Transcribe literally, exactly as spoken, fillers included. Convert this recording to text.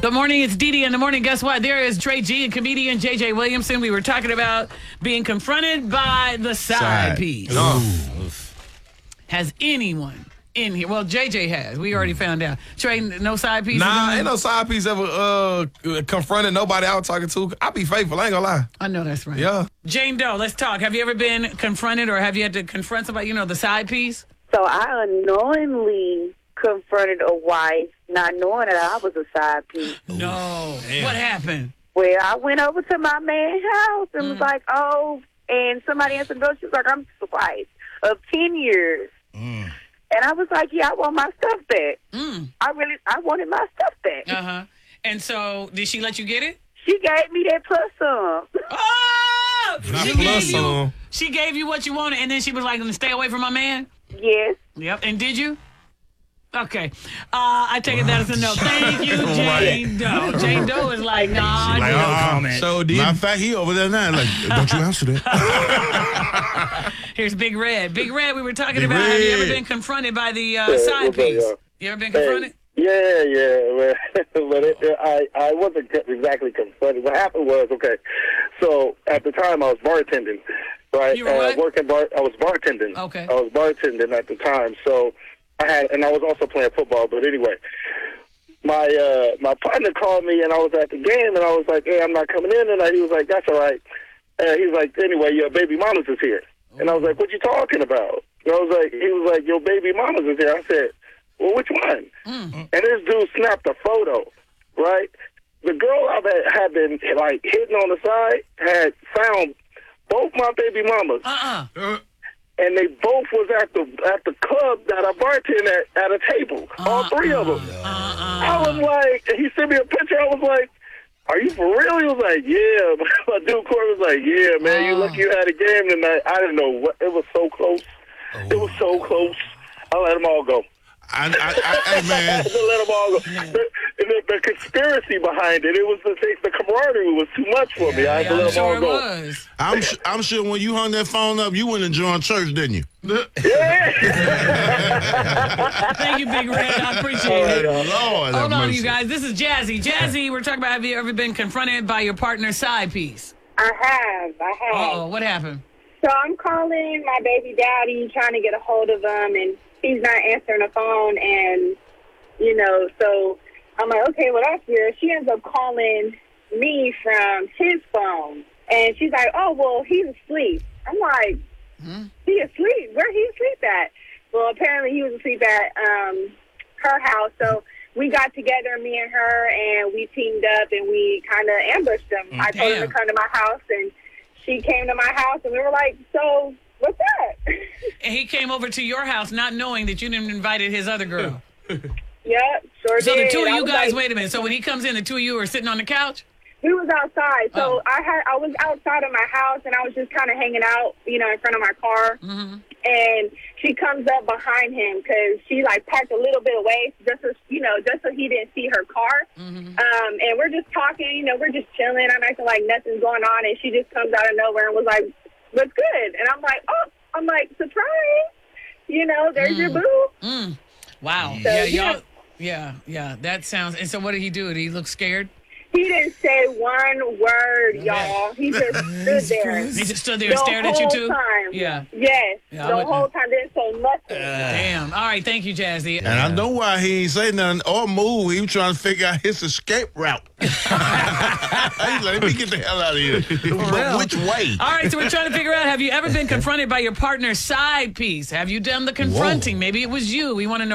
Good morning. It's Dee Dee in the morning. Guess what? There is Trey G and comedian J J Williamson. We were talking about being confronted by the side, side. piece. Oh. Has anyone in here? Well, J J has. We already found out. Trey, no side piece? Nah, ain't no side piece ever uh, confronted nobody I was talking to. I be faithful. I ain't gonna lie. I know that's right. Yeah. Jane Doe, let's talk. Have you ever been confronted or have you had to confront somebody, you know, the side piece? So I unknowingly confronted a wife, not knowing that I was a side piece. No. Damn. What happened? Well, I went over to my man's house and mm. was like, oh, and somebody answered the door. She was like, I'm the wife of ten years. Mm. And I was like, yeah, I want my stuff back. Mm. I really, I wanted my stuff back. Uh-huh. And so, did she let you get it? She gave me that plus some. Oh! Not She plus gave you, some. She gave you what you wanted, and then she was like, stay away from my man? Yes. Yep. And did you? Okay. Uh, I take it that as a no. Thank you, Jane Doe. Jane Doe is like, nah, like, no uh, comment. So did. Matter of fact, he over there now. Like, don't you answer that. Here's Big Red. Big Red, we were talking Big about, Red. have you ever been confronted by the uh, Yeah, side okay, piece? yeah. You ever been confronted? Yeah, yeah, but it, it, I I wasn't exactly confronted. What happened was, okay, so at the time I was bartending, right? You were what? Uh, working bar, I was bartending. Okay. I was bartending at the time, so I had, and I was also playing football. But anyway, my uh, my partner called me, and I was at the game, and I was like, "Hey, I'm not coming in," and he was like, "That's all right." And he was like, "Anyway, your baby mama's is here," oh. And I was like, "What you talking about?" And I was like, "He was like, your baby mama's is here." I said, well, which one? Mm. And this dude snapped a photo, right? The girl I had been, like, hitting on the side had found both my baby mamas. Uh-uh. Uh, and they both was at the at the club that I bartended at, at a table, uh-uh. all three of them. Uh-uh. I was like, he sent me a picture, I was like, are you for real? He was like, yeah. My dude Corey was like, yeah, man, uh. you lucky you had a game tonight. I didn't know what, it was so close. Oh. It was so close. I let them all go. I, I, I, hey, man. Let them all go. The, the, the conspiracy behind it, it was the, the camaraderie was too much for me. Yeah, I had yeah, to let I'm them sure all go. It was. I'm, I'm sure when you hung that phone up, you went and joined church, didn't you? Yeah. Thank you, Big Red. I appreciate it. Lord, hold on, you guys. This is Jazzy. Jazzy, we're talking about, have you ever been confronted by your partner's side piece? I have. I have. Uh-oh, what happened? So I'm calling my baby daddy, trying to get a hold of him, and he's not answering the phone. And, you know, so I'm like, okay, well, that's weird. She ends up calling me from his phone. And she's like, oh, well, he's asleep. I'm like, hmm? He asleep? Where he asleep at? Well, apparently he was asleep at um, her house. So we got together, me and her, and we teamed up, and we kind of ambushed him. Mm, I told him to come to my house, and she came to my house, and we were like, so what's that? And he came over to your house not knowing that you didn't invited his other girl. Yep, sure so did. So the two of you guys, like, wait a minute. So when he comes in, the two of you are sitting on the couch? We was outside. So oh. I had I was outside of my house, and I was just kind of hanging out, you know, in front of my car. Mm-hmm. And she comes up behind him because she, like, packed a little bit away just so, you know, just so he didn't see her car. Mm-hmm. Um, and we're just talking, you know, we're just chilling. I'm acting like nothing's going on, and she just comes out of nowhere and was like, what's good? And I'm like, oh, I'm like, surprise. You know, there's mm. your boo. Mm. Wow. So, yeah, yeah. y'all. Yeah, yeah. That sounds. And so, what did he do? Did he look scared? He didn't say one word, y'all. He just stood there. He just stood there and stared at you too. Time. Yeah. Yes. Yeah, the whole time didn't say nothing. Uh, Damn. All right. Thank you, Jazzy. And I know why he ain't say nothing or move. He was trying to figure out his escape route. He's like, let me get the hell out of here. But which way? All right. So we're trying to figure out: have you ever been confronted by your partner's side piece? Have you done the confronting? Whoa. Maybe it was you. We want to know.